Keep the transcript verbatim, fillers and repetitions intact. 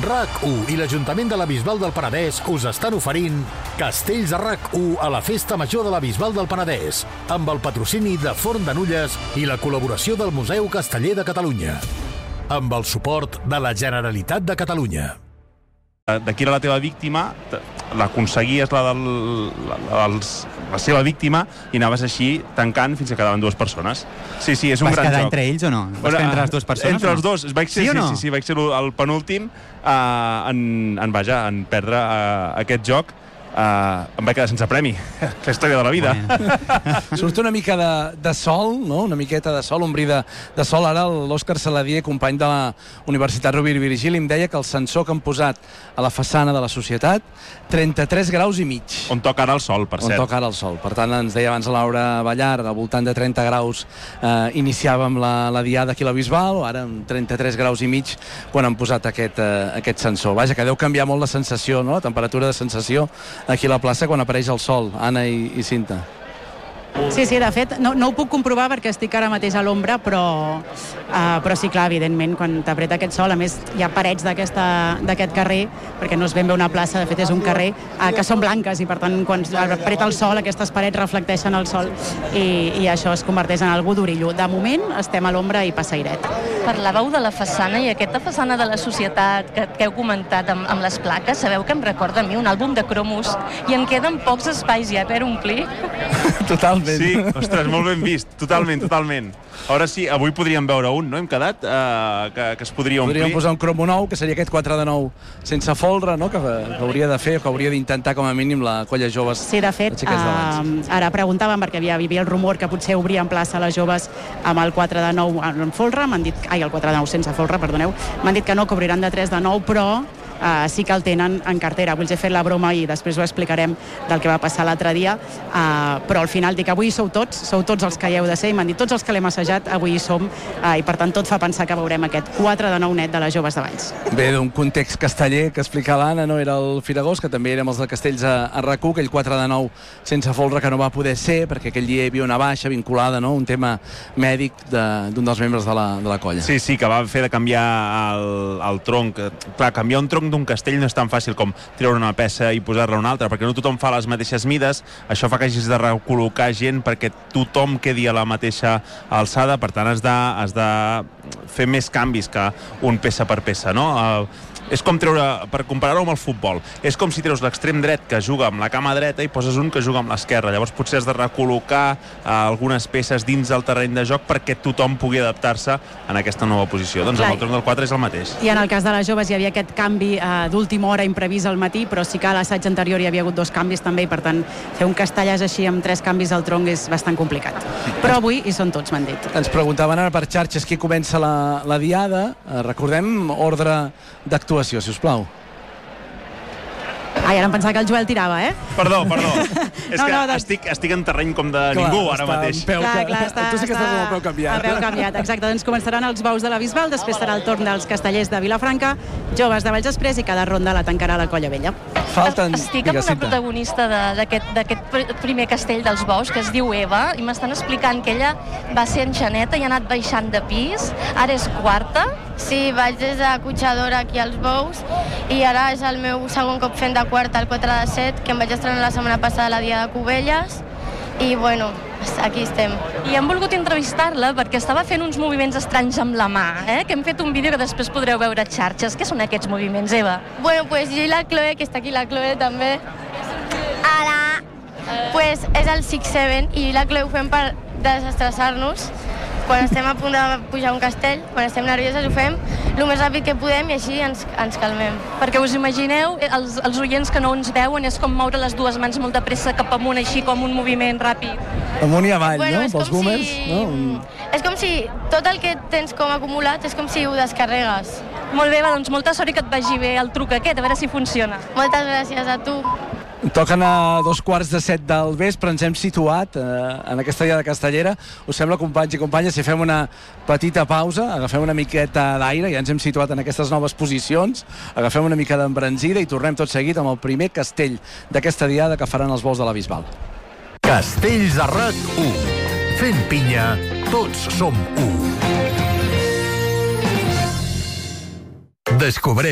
RAC u i l'Ajuntament de la Bisbal del Penedès us estan oferint Castells a RAC u a la Festa Major de la Bisbal del Penedès, amb el patrocini de Forn de Nulles i la col·laboració del Museu Casteller de Catalunya, amb el suport de la Generalitat de Catalunya. De qui era la teva víctima, l'aconseguies la, del, la, la, la seva víctima i anaves així tancant fins que quedaven dues persones. Sí, sí, és un Vas gran joc. Vas quedar entre ells o no? Vas quedar entre les dues persones? Entre els dos. Vaig ser, sí o no? Sí, sí, sí, vaig ser el penúltim uh, en, en, vaja, en perdre uh, aquest joc. Uh, em vaig quedar sense premi. La història de la vida. Surt una mica de, de sol, no? Una miqueta de sol, un bri de, de sol. Ara l'Òscar Saladier, company de la Universitat Rovira i Virgili, em deia que el sensor que han posat a la façana de la Societat, trenta-tres graus i mig. On toca ara el sol, per cert. On toca ara el sol. Per tant, ens deia abans a Laura Ballar, al voltant de trenta graus eh, iniciàvem la, la diada aquí a la Bisbal, o ara amb trenta-tres graus i mig quan han posat aquest, eh, aquest sensor. Vaja, que deu canviar molt la sensació, no? La temperatura de sensació aquí a la plaça quan apareix el sol. Anna i, i Cinta. Sí, sí, de fet, no, no ho puc comprovar perquè estic ara mateix a l'ombra, però, uh, però sí, clar, evidentment, quan t'apreta aquest sol, a més hi ha parets d'aquest carrer, perquè no és ben bé una plaça, de fet és un carrer, uh, que són blanques i per tant quan apreta el sol aquestes parets reflecteixen el sol i, i això es converteix en algú d'orillo. De moment estem a l'ombra i passa airet. Parlàveu de la façana i aquesta façana de la Societat que, que heu comentat amb, amb les plaques, sabeu que em recorda a mi un àlbum de cromos i em queden pocs espais ja per omplir. Totalment. Sí, ostres, molt ben vist, totalment, totalment. Ara sí, avui podríem veure un, no? Hem quedat uh, que, que es podria omplir. Podríem posar un cromo nou, que seria aquest quatre de nou sense folre, no? Que, que hauria de fer, que hauria d'intentar com a mínim la colla joves. Sí, de fet, uh, ara preguntàvem, perquè hi havia el rumor que potser obrien plaça a les joves amb el quatre de nou en folre, m'han dit, ai, el quatre de nou sense folre, perdoneu, m'han dit que no, que obriran de tres de nou, però Uh, sí que el tenen en cartera. Avui els he fet la broma i després ho explicarem del que va passar l'altre dia, uh, però al final dic, avui sou tots, sou tots els que hi heu de ser, i m'han dit, tots els que l'hem assajat, avui hi som, uh, i per tant tot fa pensar que veurem aquest quatre de nou net de les joves de Valls. Bé, d'un context casteller que explica l'Anna, no era el Firagós, que també érem els de Castells a, a RAC u, aquell quatre de nou sense folre que no va poder ser, perquè aquell dia hi havia una baixa vinculada, no?, un tema mèdic d'un de, dels membres de la, de la colla. Sí, sí, que va fer de canviar el, el tronc. Clar, canviar un tronc d'un castell no és tan fàcil com treure una peça i posar-la una altra, perquè no tothom fa les mateixes mides, això fa que hagis de recol·locar gent perquè tothom quedi a la mateixa alçada, per tant has de, has de fer més canvis que un peça per peça, no? Uh, és com treure, per comparar-ho amb el futbol, és com si treus l'extrem dret que juga amb la cama dreta i poses un que juga amb l'esquerra, llavors potser has de recol·locar uh, algunes peces dins del terreny de joc perquè tothom pugui adaptar-se en aquesta nova posició. Doncs amb el tronc del quatre és el mateix. I en el cas de les joves hi havia aquest canvi uh, d'última hora imprevist al matí, però sí que a l'assaig anterior hi havia hagut dos canvis també, i per tant fer un castellàs així amb tres canvis al tronc és bastant complicat. Però avui hi són tots, m'han dit. Ens preguntaven ara per xarxes qui comença la, la diada. Uh, recordem ordre d'actuació, si us plau. Ai, ara em pensava que el Joel tirava, eh? Perdó, perdó. És no, que no, doncs... estic, estic en terreny com de clar, ningú ara mateix. Peu, clar, clar, està, tu sí que estàs amb el peu canviat. El peu canviat, exacte. Doncs començaran els bous de la Bisbal, després serà el torn dels castellers de Vilafranca, joves de Valls Exprés, i cada ronda la tancarà la Colla Vella. Falten... Estic amb una protagonista d'aquest primer castell dels bous, que es diu Eva, i m'estan explicant que ella va ser enxaneta i ha anat baixant de pis, ara és quarta. Sí, vaig des de cotxadora aquí als bous i ara és el meu segon cop fent de quarta, el quatre de set, que em vaig estrenar la setmana passada a la Dia de Cubelles, i bueno, aquí estem. I hem volgut entrevistar-la perquè estava fent uns moviments estranys amb la mà, eh? Que hem fet un vídeo que després podreu veure a xarxes. Què són aquests moviments, Eva? Bueno, pues jo i la Chloe, que està aquí la Chloe també. Ara! Pues és el six seven i la Chloe ho fem per desestressar-nos. Quan estem a punt de pujar un castell, quan estem nervioses, ho fem el més ràpid que podem i així ens, ens calmem. Perquè us imagineu, els, els oients que no ens veuen, és com moure les dues mans molt de pressa cap amunt, així com un moviment ràpid. Amunt i avall, bueno, no? Pels boomers, si... no? És com si tot el que tens com acumulat és com si ho descarregues. Molt bé, doncs molta sort i que et vagi bé el truc aquest, a veure si funciona. Moltes gràcies a tu. Toquen a dos quarts de set del vespre, ens hem situat eh, en aquesta diada castellera. Us sembla, companys i companyes, si fem una petita pausa, agafem una miqueta d'aire, ja ens hem situat en aquestes noves posicions, agafem una mica d'embranzida i tornem tot seguit amb el primer castell d'aquesta diada que faran els bous de la Bisbal. Castells a RAC u. Fent pinya, tots som u. Descobreix